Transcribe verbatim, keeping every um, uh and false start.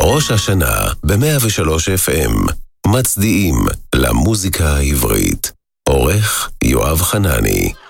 ראש השנה ב-מאה ושלוש אף אם. מצדיעים למוזיקה העברית. עורך יואב חנני.